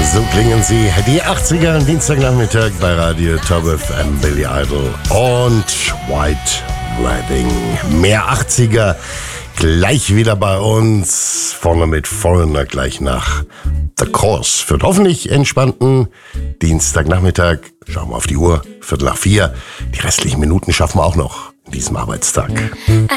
So klingen sie, die 80er am Dienstagnachmittag bei Radio Top FM, Billy Idol und White Wedding. Mehr 80er gleich wieder bei uns. Vorne mit Foreigner gleich nach The Course. Für den hoffentlich entspannten Dienstagnachmittag. Schauen wir auf die Uhr, 3:45. Die restlichen Minuten schaffen wir auch noch in diesem Arbeitstag. I